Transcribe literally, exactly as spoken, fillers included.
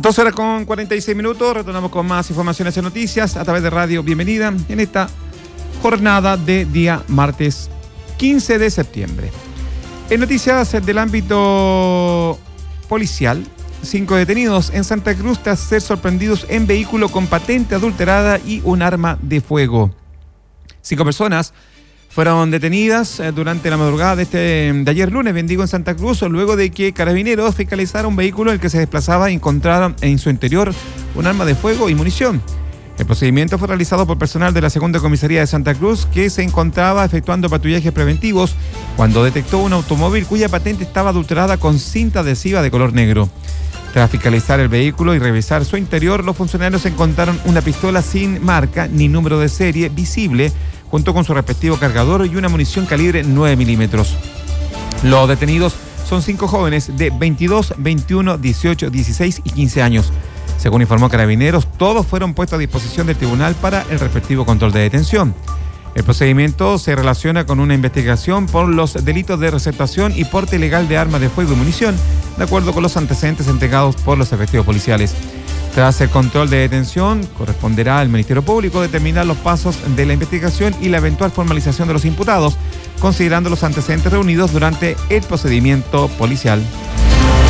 doce horas con cuarenta y seis minutos, retornamos con más informaciones y noticias a través de Radio Bienvenida en esta jornada de día martes quince de septiembre. En noticias del ámbito policial, cinco detenidos en Santa Cruz tras ser sorprendidos en vehículo con patente adulterada y un arma de fuego. Cinco personas fueron detenidas durante la madrugada de, este, de ayer lunes, bendigo, en Santa Cruz, luego de que carabineros fiscalizaron un vehículo en el que se desplazaba y encontraron en su interior un arma de fuego y munición. El procedimiento fue realizado por personal de la Segunda Comisaría de Santa Cruz, que se encontraba efectuando patrullajes preventivos cuando detectó un automóvil cuya patente estaba adulterada con cinta adhesiva de color negro. Tras fiscalizar el vehículo y revisar su interior, los funcionarios encontraron una pistola sin marca ni número de serie visible, junto con su respectivo cargador y una munición calibre nueve milímetros. Los detenidos son cinco jóvenes de veintidós, veintiuno, dieciocho, dieciséis y quince años. Según informó Carabineros, todos fueron puestos a disposición del tribunal para el respectivo control de detención. El procedimiento se relaciona con una investigación por los delitos de receptación y porte ilegal de armas de fuego y munición, de acuerdo con los antecedentes entregados por los efectivos policiales. Tras el control de detención, corresponderá al Ministerio Público determinar los pasos de la investigación y la eventual formalización de los imputados, considerando los antecedentes reunidos durante el procedimiento policial.